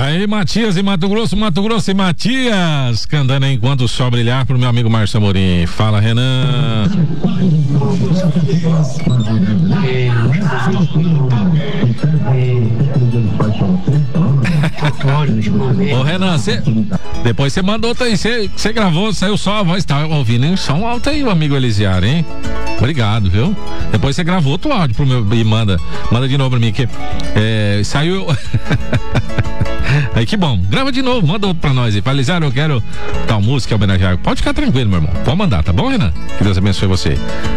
Aí, Matias e Mato Grosso e Matias, cantando Enquanto o Sol Brilhar pro meu amigo Márcio Amorim. Fala, Renan. Ô, Renan, depois você mandou outra aí, você gravou, saiu só a voz, tá ouvindo, hein? Só um alto aí, o amigo Elisiário, hein? Obrigado, viu? Depois você gravou outro áudio pro meu e manda de novo pra mim, que saiu... Aí, que bom. Grava de novo, manda outro pra nós aí. Fala, Elisiário, eu quero tal música, homenagear. Pode ficar tranquilo, meu irmão. Pode mandar, tá bom, Renan? Que Deus abençoe você.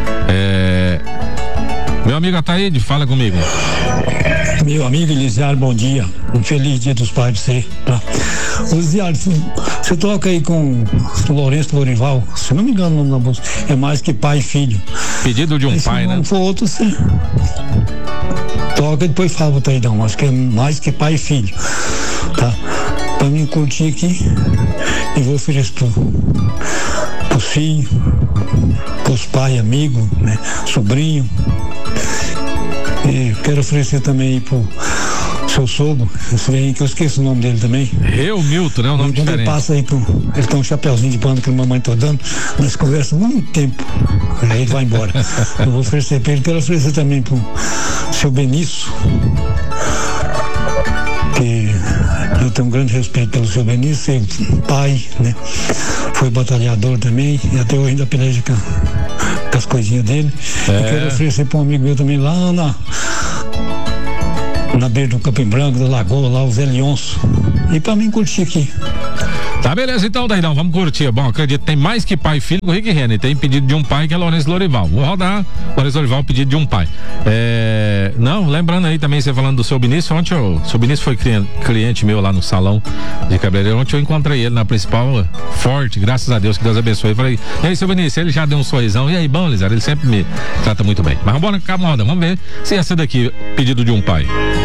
Meu amigo Ataíde, fala comigo. Meu amigo Elisiário, bom dia. Um feliz dia dos pais de você, tá? Elisiário, você toca aí com o Lourenço Lorival, se não me engano o nome da música, é Mais Que Pai e Filho. Pedido de um pai, né? Se não for outro, você toca e depois fala pro Taidão, acho que é Mais Que Pai e Filho, tá? Pra mim curtir aqui, e vou oferecer pros filhos, pros pais, amigos, né? Sobrinho. E quero oferecer também aí pro seu sogro, esse aí que eu esqueço o nome dele também. Eu, Milton, né? O nome quando diferente. Ele passa aí ele tem um chapeuzinho de pano que a mamãe tá dando, nós conversamos muito tempo, aí ele vai embora. Eu vou oferecer pra ele, quero oferecer também pro seu Benício, que eu tenho um grande respeito pelo seu Benício, seu pai, né? Foi batalhador também, e até hoje ainda peleja com as coisinhas dele. Eu quero oferecer para um amigo meu também lá na beira do Capim Branco, da Lagoa, lá o Zé Leonço. E para mim curtir aqui. Tá, beleza, então, Daidão, vamos curtir. Bom, acredito que tem mais que pai e filho com o Rick Renner. Tem pedido de um pai que é Lourenço Lorival. Vou rodar Lourenço Lorival, pedido de um pai. Não, lembrando aí também, você falando do seu Benício, ontem o seu Benício foi cliente meu lá no salão de cabeleireiro. Ontem eu encontrei ele na principal, forte, graças a Deus, que Deus abençoe. Eu falei, e aí, seu Benício, ele já deu um sorrisão. E aí, bom, Elisiário, ele sempre me trata muito bem. Mas vamos embora, vamos ver se essa daqui, pedido de um pai.